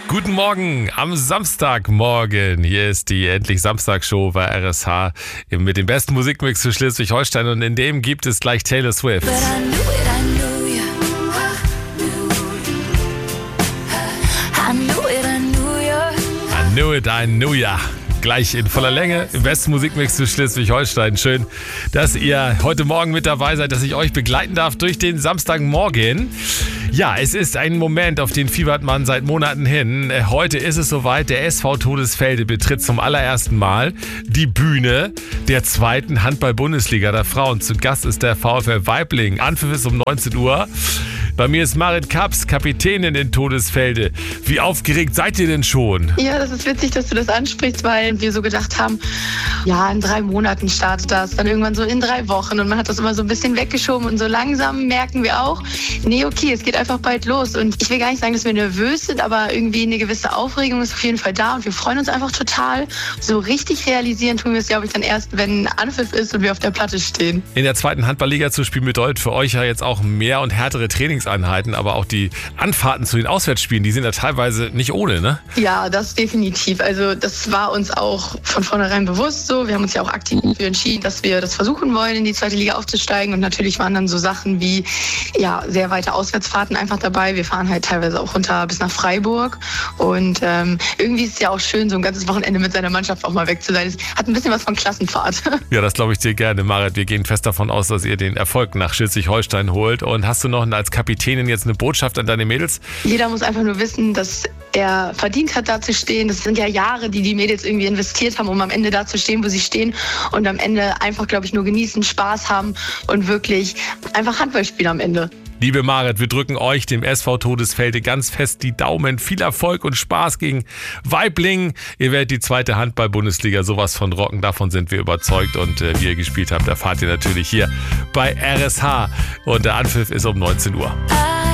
Guten Morgen am Samstagmorgen. Hier ist die Endlich Samstag-Show bei RSH mit dem besten Musikmix für Schleswig-Holstein und in dem gibt es gleich Taylor Swift. I knew ya. Gleich in voller Länge im besten Musikmix für Schleswig-Holstein. Schön, dass ihr heute Morgen mit dabei seid, dass ich euch begleiten darf durch den Samstagmorgen. Ja, es ist ein Moment, auf den fiebert man seit Monaten hin. Heute ist es soweit, der SV Todesfelde betritt zum allerersten Mal die Bühne der zweiten Handball-Bundesliga der Frauen. Zu Gast ist der VfL Waibling. Anpfiff ist um 19 Uhr. Bei mir ist Marit Kaps, Kapitänin in Todesfelde. Wie aufgeregt seid ihr denn schon? Ja, das ist witzig, dass du das ansprichst, weil wir so gedacht haben, ja, in 3 Monaten startet das, dann irgendwann so in 3 Wochen und man hat das immer so ein bisschen weggeschoben und so langsam merken wir auch, nee, okay, es geht einfach bald los und ich will gar nicht sagen, dass wir nervös sind, aber irgendwie eine gewisse Aufregung ist auf jeden Fall da und wir freuen uns einfach total. So richtig realisieren tun wir es, glaube ich, dann erst, wenn Anpfiff ist und wir auf der Platte stehen. In der zweiten Handballliga zu spielen bedeutet für euch ja jetzt auch mehr und härtere Trainingseinheiten, aber auch die Anfahrten zu den Auswärtsspielen, die sind ja teilweise nicht ohne, ne? Ja, das definitiv. Also das war uns auch von vornherein bewusst so. Wir haben uns ja auch aktiv dafür entschieden, dass wir das versuchen wollen, in die zweite Liga aufzusteigen. Und natürlich waren dann so Sachen wie ja, sehr weite Auswärtsfahrten einfach dabei. Wir fahren halt teilweise auch runter bis nach Freiburg. Und irgendwie ist es ja auch schön, so ein ganzes Wochenende mit seiner Mannschaft auch mal weg zu sein. Es hat ein bisschen was von Klassenfahrt. Ja, das glaube ich dir gerne, Marit. Wir gehen fest davon aus, dass ihr den Erfolg nach Schleswig-Holstein holt. Und hast du noch als Kapitänin jetzt eine Botschaft an deine Mädels? Jeder muss einfach nur wissen, dass er verdient hat, da zu stehen. Das sind ja Jahre, die Mädels irgendwie investiert haben, um am Ende da zu stehen, wo sie stehen und am Ende einfach, glaube ich, nur genießen, Spaß haben und wirklich einfach Handball spielen am Ende. Liebe Marit, wir drücken euch, dem SV Todesfelde, ganz fest die Daumen. Viel Erfolg und Spaß gegen Waibling. Ihr werdet die zweite Handball-Bundesliga sowas von rocken. Davon sind wir überzeugt. Und wie ihr gespielt habt, erfahrt ihr natürlich hier bei RSH. Und der Anpfiff ist um 19 Uhr.